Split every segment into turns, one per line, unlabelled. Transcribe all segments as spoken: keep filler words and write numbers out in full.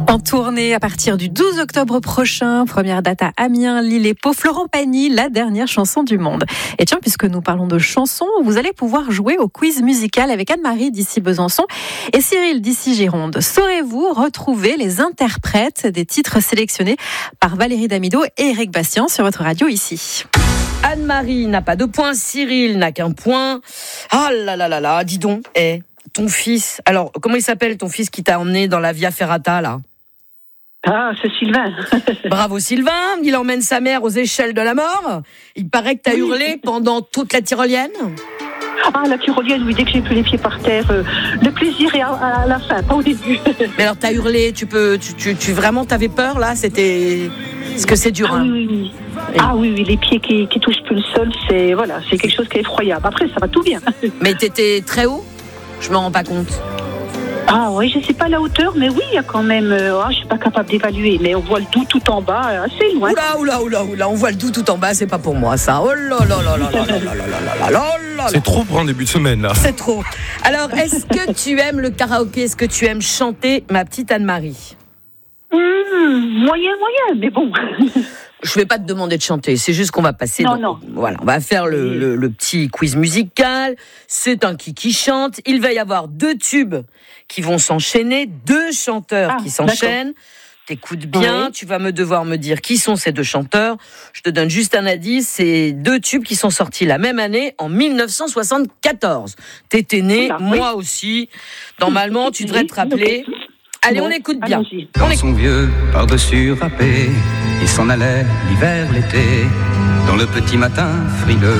En tournée à partir du douze octobre prochain, première date à Amiens, Lille et Pau, Florent Pagny, la dernière chanson du monde. Et tiens, puisque nous parlons de chansons, vous allez pouvoir jouer au quiz musical avec Anne-Marie d'ici Besançon et Cyril d'ici Gironde. Saurez-vous retrouver les interprètes des titres sélectionnés par Valérie Damido et Éric Bastien sur votre radio ici?
Anne-Marie n'a pas de point, Cyril n'a qu'un point. Ah là là là là, dis donc, eh, ton fils, alors comment il s'appelle ton fils qui t'a emmené dans la Via Ferrata là?
Ah, c'est Sylvain.
Bravo Sylvain, il emmène sa mère aux échelles de la mort. Il paraît que t'as oui. hurlé pendant toute la tyrolienne.
Ah, la tyrolienne, oui, dès que j'ai plus les pieds par terre, euh, le plaisir est à, à la fin, pas au début.
Mais alors t'as hurlé, tu peux, tu, tu, tu vraiment t'avais peur là, c'était, parce que c'est dur.
Ah
hein.
oui, oui, oui. Ah oui, oui, les pieds qui, qui touchent plus le sol, c'est voilà, c'est quelque chose qui est effroyable. Après, ça va tout bien.
Mais t'étais très haut? Je me rends pas compte.
Ah oui, je sais pas la hauteur, mais oui, il y a quand même. Euh, oh, je suis pas capable d'évaluer, mais on voit le Doubs tout en bas, assez loin.
Oula, oula, oula, oula, on voit le Doubs tout en bas, c'est pas pour moi ça. Oh là là là là là là là là là là.
C'est trop pour un début de semaine là.
C'est trop. Alors, est-ce que tu aimes le karaoké? Est-ce que tu aimes chanter, ma petite Anne-Marie?
Mmh, moyen, moyen, mais bon.
Je vais pas te demander de chanter, c'est juste qu'on va passer.
Non,
dans,
non.
Voilà, on va faire le, le, le petit quiz musical. C'est un qui qui chante. Il va y avoir deux tubes qui vont s'enchaîner, deux chanteurs ah, qui s'enchaînent. T'écoutes bien, oui. Tu vas me devoir me dire qui sont ces deux chanteurs. Je te donne juste un indice, c'est deux tubes qui sont sortis la même année, en dix-neuf cent soixante-quatorze. T'étais né, oui. Moi aussi. Normalement, tu devrais te rappeler. Allez, bon, on écoute bien.
Dans on écoute. Son vieux par-dessus râpé, il s'en allait l'hiver, l'été, dans le petit matin frileux.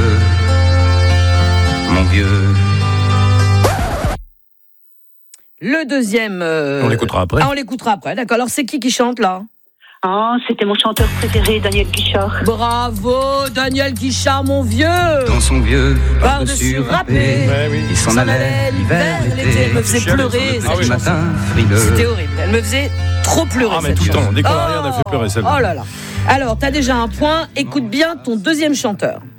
Mon vieux.
Le deuxième. Euh...
On l'écoutera après.
Ah, on l'écoutera après, d'accord. Alors, c'est qui qui chante là?
Ah, oh, c'était mon chanteur préféré, Daniel Guichard.
Bravo, Daniel Guichard, mon vieux.
Dans son vieux
par-dessus râpé,
ouais, oui. Il s'en allait l'hiver, l'été.
Elle me faisait pleurer cette chanson. Matin, c'était horrible. Elle me faisait trop pleurer.
Ah, mais
cette
tout le temps. Dès qu'on
oh,
a rien, elle fait pleurer celle-là.
Oh là là. Alors, t'as déjà un point. Écoute bien ton deuxième chanteur.